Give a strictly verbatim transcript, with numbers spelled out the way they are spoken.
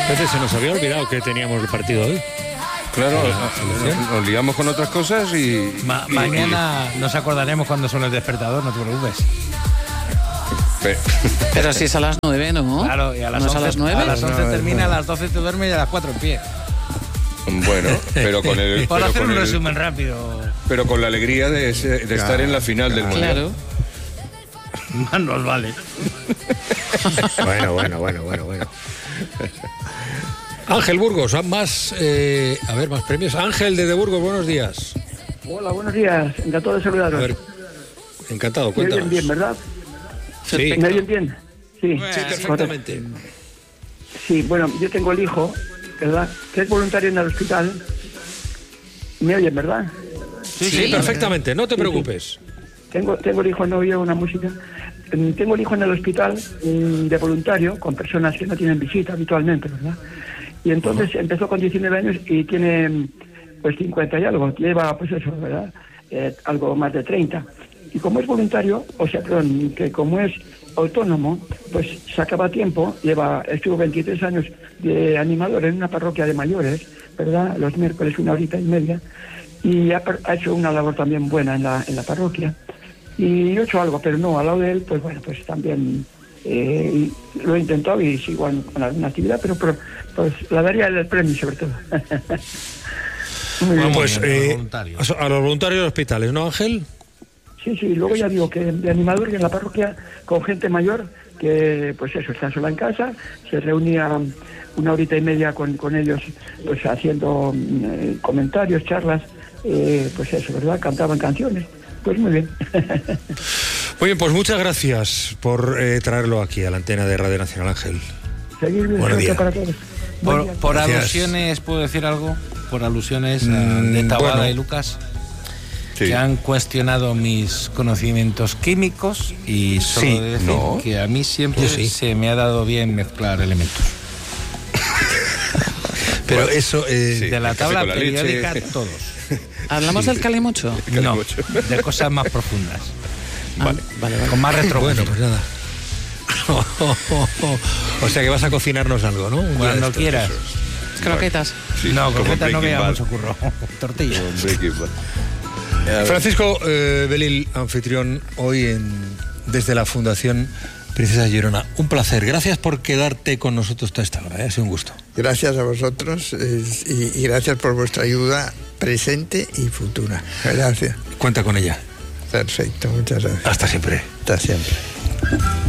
Entonces se nos había olvidado que teníamos el partido hoy. Claro, nos, nos liamos con otras cosas y... Ma- y mañana y... nos acordaremos cuando suene el despertador, no te preocupes. Pero, Pero si es a las nueve, ¿no? Claro, y a las ¿No once, es a las nueve? A las once No, termina, no. a las doce te duermes y a las cuatro en pie. Bueno, pero con el... Por pero hacer con un el- resumen rápido. Pero con la alegría de, ese- de Claro, estar en la final del Mundial. Claro. Más nos vale. Bueno, bueno, bueno, bueno, bueno. Ángel Burgos, más, eh, a ver, más premios. Ángel desde Burgos, buenos días. Hola, buenos días. Encantado de A saludaros. ver, encantado, ¿Me cuéntanos. oyen bien, verdad? Sí, Perfecto. ¿Me oyen bien? Sí. sí, perfectamente. Sí, bueno, yo tengo el hijo, ¿verdad? Que es voluntario en el hospital. ¿Me oyen, verdad? Sí, sí, perfectamente, no te Sí, preocupes. Tengo, tengo el hijo, no oye una música. Mm, Tengo el hijo en el hospital mm, de voluntario con personas que no tienen visita habitualmente, ¿verdad? Y entonces empezó con diecinueve años y tiene mm, pues cincuenta y algo. Lleva, pues eso, ¿verdad? Eh, algo más de treinta. Y como es voluntario, o sea, perdón, que como es autónomo, pues sacaba tiempo, lleva, estuvo veintitrés años de animador en una parroquia de mayores, ¿verdad? Los miércoles una horita y media, y ha, ha hecho una labor también buena en la, en la parroquia. Y yo he hecho algo, pero no, al lado de él, pues bueno, pues también eh, lo he intentado y sigo en- con alguna actividad, pero, pero pues la daría el premio sobre todo. Muy bien. Bueno, pues bien, a los eh, voluntarios. a los voluntarios de hospitales, ¿no, Ángel? Sí, sí, luego ya digo que de animador y en la parroquia con gente mayor que, pues eso, está sola en casa, se reunía una horita y media con, con ellos, pues haciendo mm, eh, comentarios, charlas, eh, pues eso, ¿verdad? Cantaban canciones. Pues muy bien. Muy bien, pues muchas gracias por eh, traerlo aquí a la antena de Radio Nacional, Ángel. Seguir bien, Buenos suerte días. para todos. Buen Por, día. por Gracias. alusiones, ¿puedo decir algo? Por alusiones eh, Mm, de Taboada bueno. y Lucas, Sí. que han cuestionado mis conocimientos químicos y solo Sí, de decir no. que a mí siempre Yo sí. se me ha dado bien mezclar elementos. Pero eso... eh, Sí. De la el café tabla con la periódica, leche. todos. ¿Hablamos del calimocho? No, Calimocho. de cosas más profundas. Ah, vale, vale. Con más retrogusto. Bueno, pues nada. O sea que vas a cocinarnos algo, ¿no? Un día de Cuando estos. quieras. Croquetas. Sí, No, como concretas no Breaking queda Bad. mucho curro. Tortilla. Como Breaking Bad. A ver. Francisco eh, Belil, anfitrión, hoy en, desde la Fundación Princesa Llorona. Un placer. Gracias por quedarte con nosotros toda esta hora. ¿eh? Ha sido un gusto. Gracias a vosotros eh, y, y gracias por vuestra ayuda presente y futura. Gracias. Cuenta con ella. Perfecto, muchas gracias. Hasta siempre. Hasta siempre.